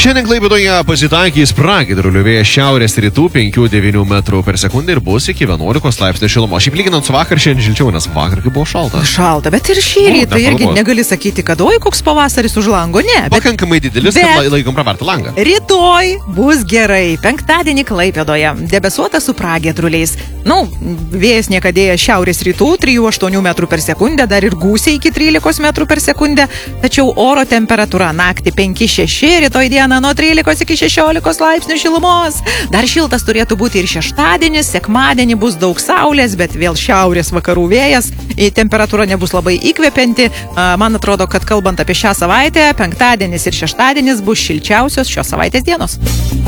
Šiandien Klaipėdoje pasitaikys pragiedrulių vėjas šiaurės rytų 5-9 metrų per sekundę ir bus iki 11 laipsnių šilumos. Šiaip lyginant su vakar, šiandien šilčiau, nes vakar kai buvo šalta. Šalta, bet ir šį rytą irgi negali sakyti, kad oi, koks pavasaris už lango, ne. Pakankamai didelis, kad laikom pravartą langą. Rytoj bus gerai. Penktadienį Klaipėdoje debesuota su pragiedruliais. Vėjas niekadėja šiaurės rytų 3-8 metrų per sekundę, dar ir gūsiai iki 13 metrų per sekundę. Tačiau oro temperatūra naktį 5-6, rytoj dieną nuo 13 iki 16 laipsnių šilumos. Dar šiltas turėtų būti ir šeštadienis, sekmadienį bus daug saulės, bet vėl šiaurės vakarų vėjas. Temperatūra nebus labai įkvepianti. Man atrodo, kad kalbant apie šią savaitę, penktadienis ir šeštadienis bus šilčiausios šios savaitės dienos.